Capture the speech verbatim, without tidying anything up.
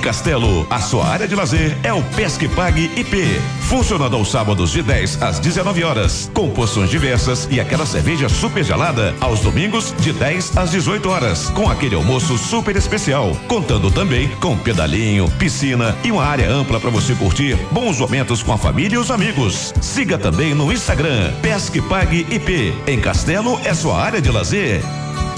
Castelo, a sua área de lazer é o Pesque Pague I P. Funcionando aos sábados de dez às dezenove horas, com porções diversas e aquela cerveja super gelada aos domingos de dez às dezoito horas, com aquele almoço super especial, contando também com pedalinho, piscina e uma área ampla para você curtir bons momentos com a família e os amigos. Siga também no Instagram Pesque Pague I P. Em Castelo é sua área de lazer.